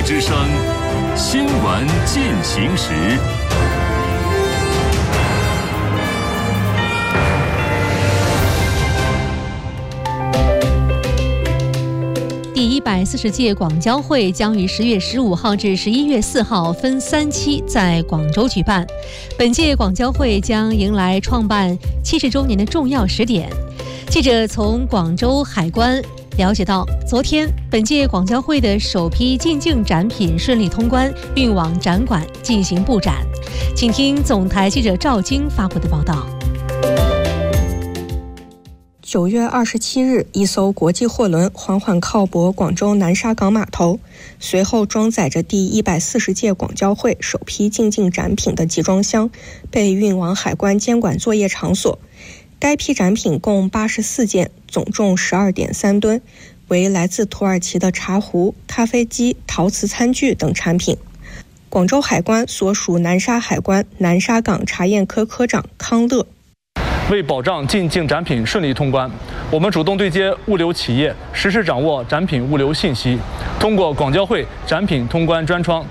之声，新闻进行时。 第140届广交会将于10月15号至11月4号分3期在广州举办。本届广交会将迎来创办70周年的重要时点。记者从广州海关了解到，昨天本届广交会的首批进境展品顺利通关，运往展馆进行布展。请听总台记者赵晶发布的报道。 9月27日，一艘国际货轮缓缓靠泊广州南沙港码头，随后装载着第140届广交会首批进境展品的集装箱被运往海关监管作业场所。该批展品共84件，总重12.3吨，为来自土耳其的茶壶、咖啡机、陶瓷餐具等产品。广州海关所属南沙海关南沙港查验科科长康乐， 为保障进境展品顺利通关，我们主动对接物流企业，实时掌握展品物流信息，通过广交会展品通关专窗